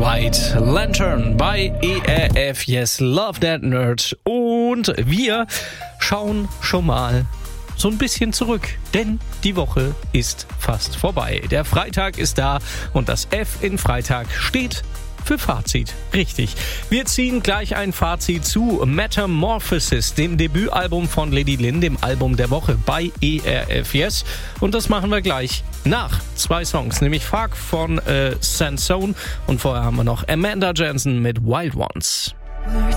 White Lantern bei ERF Yes Love That Nerd. Und wir schauen schon mal so ein bisschen zurück, denn die Woche ist fast vorbei. Der Freitag ist da und das F in Freitag steht für Fazit. Richtig. Wir ziehen gleich ein Fazit zu Metamorphosis, dem Debütalbum von Lady Lynn, dem Album der Woche bei ERF Yes. Und das machen wir gleich nach 2 Songs, nämlich Fuck von Sansone und vorher haben wir noch Amanda Jensen mit Wild Ones.